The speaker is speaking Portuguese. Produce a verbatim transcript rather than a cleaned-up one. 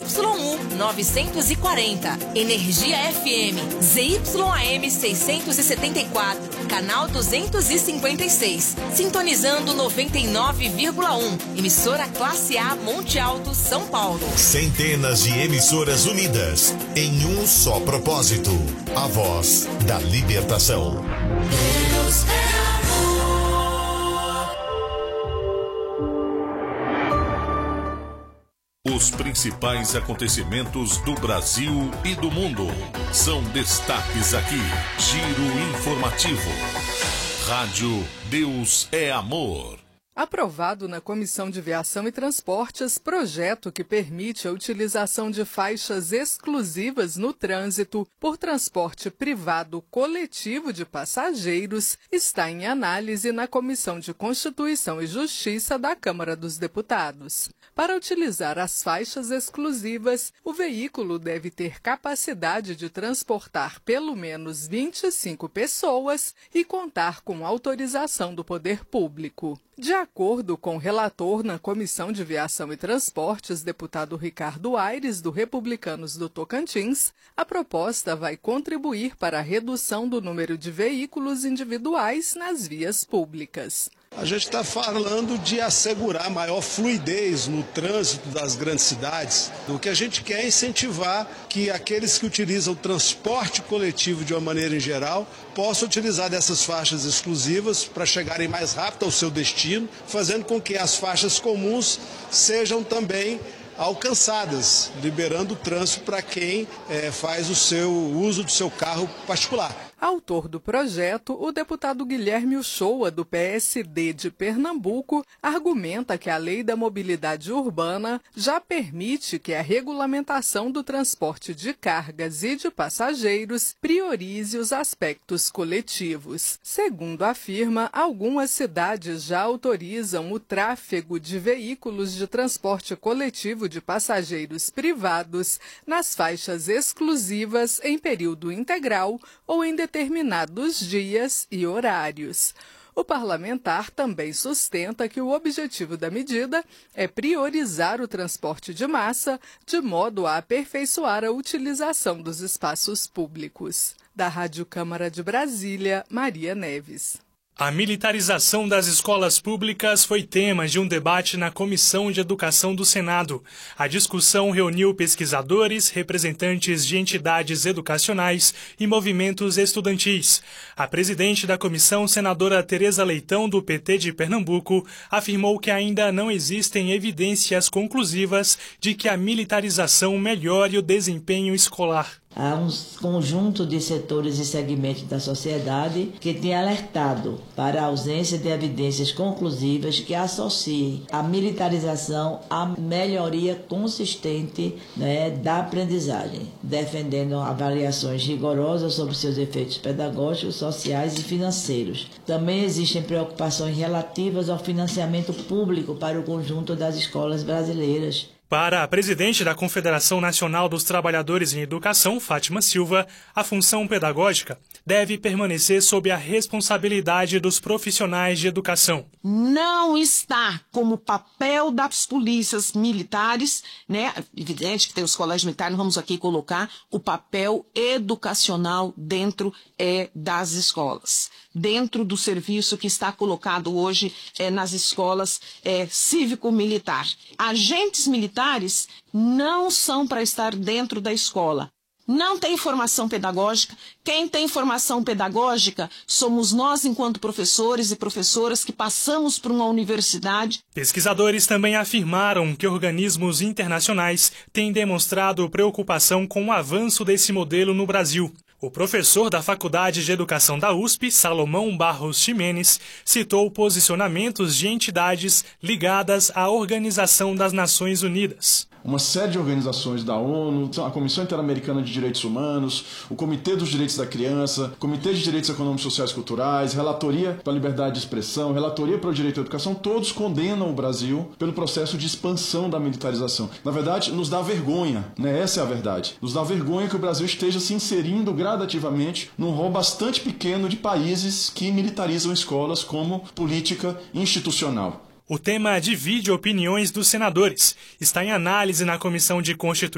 um novecentos e quarenta. Energia F M, Z Y A M seiscentos e setenta e quatro, canal duzentos e cinquenta e seis. Sintonizando noventa e nove vírgula um. Emissora Classe A Monte Alto, São Paulo. Centenas de emissoras unidas em um só propósito. A voz da libertação. Deus é Os principais acontecimentos do Brasil e do mundo são destaques aqui. Giro informativo. Rádio Deus é Amor. Aprovado na Comissão de Viação e Transportes, projeto que permite a utilização de faixas exclusivas no trânsito por transporte privado coletivo de passageiros está em análise na Comissão de Constituição e Justiça da Câmara dos Deputados. Para utilizar as faixas exclusivas, o veículo deve ter capacidade de transportar pelo menos vinte e cinco pessoas e contar com autorização do poder público. De acordo com o relator na Comissão de Viação e Transportes, deputado Ricardo Aires, do Republicanos do Tocantins, a proposta vai contribuir para a redução do número de veículos individuais nas vias públicas. A gente está falando de assegurar maior fluidez no trânsito das grandes cidades. O que a gente quer é incentivar que aqueles que utilizam o transporte coletivo de uma maneira em geral possam utilizar dessas faixas exclusivas para chegarem mais rápido ao seu destino, fazendo com que as faixas comuns sejam também alcançadas, liberando o trânsito para quem é, faz o seu uso do seu carro particular. Autor do projeto, o deputado Guilherme Uchoa, do P S D de Pernambuco, argumenta que a Lei da Mobilidade Urbana já permite que a regulamentação do transporte de cargas e de passageiros priorize os aspectos coletivos. Segundo afirma, algumas cidades já autorizam o tráfego de veículos de transporte coletivo de passageiros privados nas faixas exclusivas em período integral ou em determinados dias e horários. O parlamentar também sustenta que o objetivo da medida é priorizar o transporte de massa, de modo a aperfeiçoar a utilização dos espaços públicos. Da Rádio Câmara de Brasília, Maria Neves. A militarização das escolas públicas foi tema de um debate na Comissão de Educação do Senado. A discussão reuniu pesquisadores, representantes de entidades educacionais e movimentos estudantis. A presidente da comissão, senadora Tereza Leitão, do P T de Pernambuco, afirmou que ainda não existem evidências conclusivas de que a militarização melhore o desempenho escolar. Há um conjunto de setores e segmentos da sociedade que tem alertado para a ausência de evidências conclusivas que associem a militarização à melhoria consistente, né, da aprendizagem, defendendo avaliações rigorosas sobre seus efeitos pedagógicos, sociais e financeiros. Também existem preocupações relativas ao financiamento público para o conjunto das escolas brasileiras. Para a presidente da Confederação Nacional dos Trabalhadores em Educação, Fátima Silva, a função pedagógica deve permanecer sob a responsabilidade dos profissionais de educação. Não está como papel das polícias militares, né? Evidente que tem os colégios militares, vamos aqui colocar o papel educacional dentro é, das escolas, dentro do serviço que está colocado hoje é, nas escolas é, cívico-militar. Agentes militares não são para estar dentro da escola. Não tem formação pedagógica. Quem tem formação pedagógica somos nós, enquanto professores e professoras, que passamos por uma universidade. Pesquisadores também afirmaram que organismos internacionais têm demonstrado preocupação com o avanço desse modelo no Brasil. O professor da Faculdade de Educação da U S P, Salomão Barros Ximenes, citou posicionamentos de entidades ligadas à Organização das Nações Unidas. Uma série de organizações da ONU, a Comissão Interamericana de Direitos Humanos, o Comitê dos Direitos da Criança, Comitê de Direitos Econômicos, Sociais e Culturais, Relatoria para a Liberdade de Expressão, Relatoria para o Direito à Educação, todos condenam o Brasil pelo processo de expansão da militarização. Na verdade, nos dá vergonha, né? Essa é a verdade. Nos dá vergonha que o Brasil esteja se inserindo gradativamente num rol bastante pequeno de países que militarizam escolas como política institucional. O tema divide opiniões dos senadores. Está em análise na Comissão de Constituição